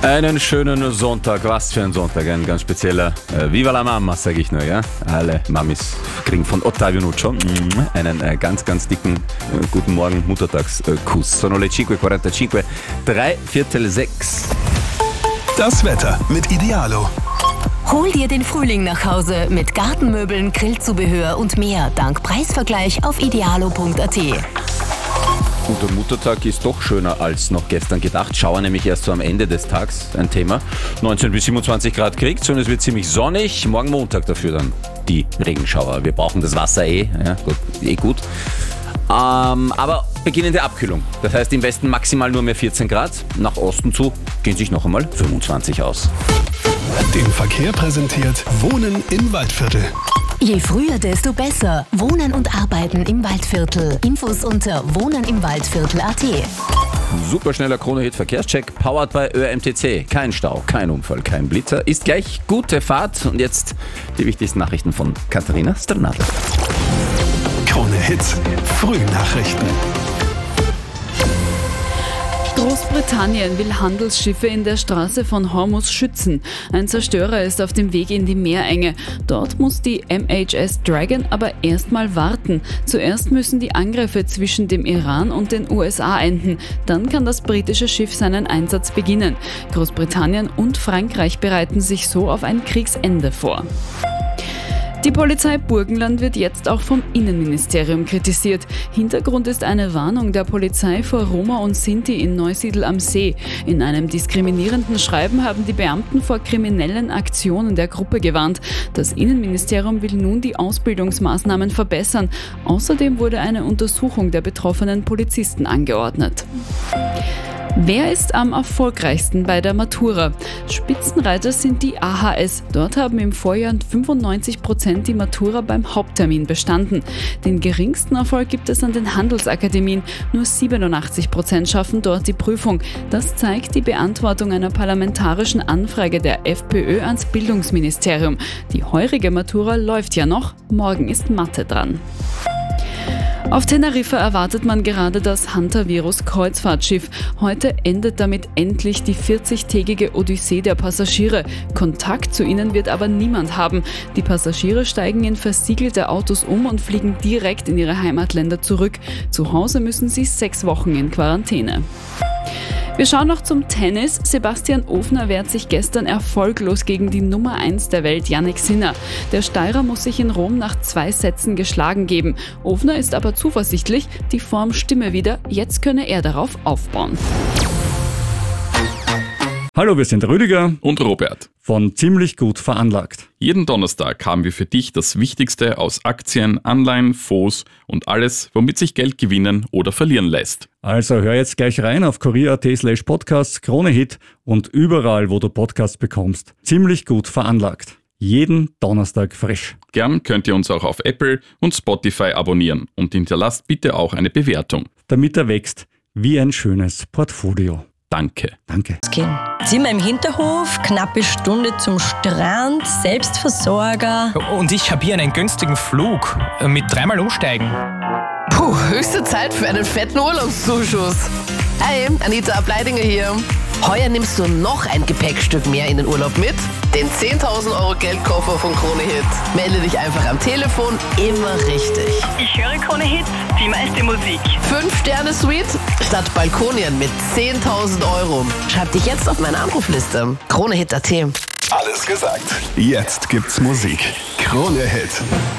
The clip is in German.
Einen schönen Sonntag, was für ein Sonntag, ein ganz spezieller Viva la Mamma, sage ich nur, ja. Alle Mamis kriegen von Ottavio Nuccio einen ganz, ganz dicken guten Morgen Muttertagskuss. Sono le 5:45, 5:45. Das Wetter mit Idealo. Hol dir den Frühling nach Hause mit Gartenmöbeln, Grillzubehör und mehr dank Preisvergleich auf idealo.at. Und der Muttertag ist doch schöner als noch gestern gedacht. Schauer nämlich erst so am Ende des Tags, ein Thema. 19 bis 27 Grad kriegt's und es wird ziemlich sonnig. Morgen Montag dafür dann die Regenschauer. Wir brauchen das Wasser gut. Aber beginnende Abkühlung. Das heißt im Westen maximal nur mehr 14 Grad. Nach Osten zu gehen sich noch einmal 25 aus. Den Verkehr präsentiert Wohnen im Waldviertel. Je früher, desto besser. Wohnen und Arbeiten im Waldviertel. Infos unter wohnenimwaldviertel.at. Superschneller Krone-Hit Verkehrscheck, powered by ÖMTC. Kein Stau, kein Unfall, kein Blitzer. Ist gleich gute Fahrt. Und jetzt die wichtigsten Nachrichten von Katharina Strnadl. Krone-Hit Frühnachrichten. Großbritannien will Handelsschiffe in der Straße von Hormuz schützen. Ein Zerstörer ist auf dem Weg in die Meerenge. Dort muss die MHS Dragon aber erstmal warten. Zuerst müssen die Angriffe zwischen dem Iran und den USA enden. Dann kann das britische Schiff seinen Einsatz beginnen. Großbritannien und Frankreich bereiten sich so auf ein Kriegsende vor. Die Polizei Burgenland wird jetzt auch vom Innenministerium kritisiert. Hintergrund ist eine Warnung der Polizei vor Roma und Sinti in Neusiedl am See. In einem diskriminierenden Schreiben haben die Beamten vor kriminellen Aktionen der Gruppe gewarnt. Das Innenministerium will nun die Ausbildungsmaßnahmen verbessern. Außerdem wurde eine Untersuchung der betroffenen Polizisten angeordnet. Wer ist am erfolgreichsten bei der Matura? Spitzenreiter sind die AHS. Dort haben im Vorjahr 95% die Matura beim Haupttermin bestanden. Den geringsten Erfolg gibt es an den Handelsakademien. Nur 87% schaffen dort die Prüfung. Das zeigt die Beantwortung einer parlamentarischen Anfrage der FPÖ ans Bildungsministerium. Die heurige Matura läuft ja noch. Morgen ist Mathe dran. Auf Teneriffa erwartet man gerade das Hantavirus-Kreuzfahrtschiff. Heute endet damit endlich die 40-tägige Odyssee der Passagiere. Kontakt zu ihnen wird aber niemand haben. Die Passagiere steigen in versiegelte Autos um und fliegen direkt in ihre Heimatländer zurück. Zu Hause müssen sie 6 Wochen in Quarantäne. Wir schauen noch zum Tennis. Sebastian Ofner wehrt sich gestern erfolglos gegen die Nummer 1 der Welt, Jannik Sinner. Der Steirer muss sich in Rom nach 2 Sätzen geschlagen geben. Ofner ist aber zuversichtlich, die Form stimme wieder. Jetzt könne er darauf aufbauen. Hallo, wir sind Rüdiger und Robert von Ziemlich gut veranlagt. Jeden Donnerstag haben wir für dich das Wichtigste aus Aktien, Anleihen, Fonds und alles, womit sich Geld gewinnen oder verlieren lässt. Also hör jetzt gleich rein auf kurier.at/podcasts, Krone-Hit und überall, wo du Podcasts bekommst. Ziemlich gut veranlagt. Jeden Donnerstag frisch. Gern könnt ihr uns auch auf Apple und Spotify abonnieren und hinterlasst bitte auch eine Bewertung. Damit er wächst wie ein schönes Portfolio. Danke. Zimmer im Hinterhof, knappe Stunde zum Strand, Selbstversorger. Und ich habe hier einen günstigen Flug mit 3-mal Umsteigen. Puh, höchste Zeit für einen fetten Urlaubszuschuss. Hey, Anita Ableidinger hier. Heuer nimmst du noch ein Gepäckstück mehr in den Urlaub mit? Den 10.000 € Geldkoffer von Krone Hit. Melde dich einfach am Telefon, immer richtig. Ich höre Krone Hit, die meiste Musik. 5-Sterne-Suite statt Balkonien mit 10.000 €. Schreib dich jetzt auf meine Anrufliste. KroneHit.at. Alles gesagt. Jetzt gibt's Musik. Krone-Hit.